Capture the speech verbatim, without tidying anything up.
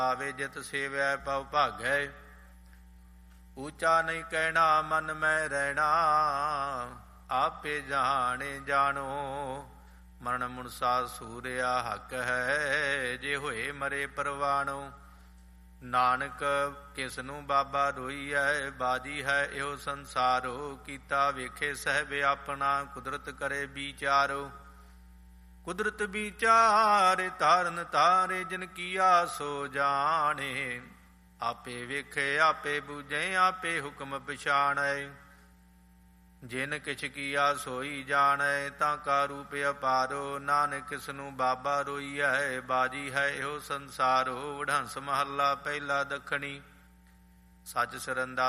ਆਵੇ ਜਿਤ ਸੇਵੈ ਪਉ ਭਾਗੈ। ਊਚਾ ਨਹੀਂ ਕਹਿਣਾ ਮਨ ਮੈਂ ਰਹਿਣਾ, ਆਪੇ ਜਾਣੇ ਜਾਣੋ। ਮਰਨ ਮੁਨਸਾ ਸੂਰਿਆ ਹੱਕ ਹੈ, ਜੇ ਹੋਏ ਮਰੇ ਪਰਵਾਣੋ। ਨਾਨਕ ਕਿਸ ਨੂੰ ਬਾਬਾ ਰੋਈਐ, ਬਾਜੀ ਹੈ ਇਹੋ ਸੰਸਾਰੋ। ਕੀਤਾ ਵੇਖੇ ਸਹਿਬ ਆਪਣਾ, ਕੁਦਰਤ ਕਰੇ ਵਿਚਾਰੋ। ਕੁਦਰਤ ਵਿਚਾਰੇ ਤਾਰਨ ਤਾਰੇ, ਜਿਨ ਕੀਆ ਸੋ ਜਾਣੇ। ਆਪੇ ਵੇਖੇ ਆਪੇ ਬੂਝੇ, ਆਪੇ ਹੁਕਮ ਪਛਾਣੈ। ਜਿਨ ਕਿਛ ਕੀਆ ਸੋਈ ਜਾਣੈ, ਤਾਂ ਕਾ ਰੂਪ ਅਪਾਰੋ। ਨਾਨਕ ਕਿਸ ਨੂੰ ਬਾਬਾ ਰੋਈਐ, ਬਾਜੀ ਹੈ ਇਹੋ ਸੰਸਾਰੋ। ਵਡਹੰਸ ਮਹੱਲਾ ਪਹਿਲਾ ਦੱਖਣੀ। ਸੱਚ ਸਰੰਦਾ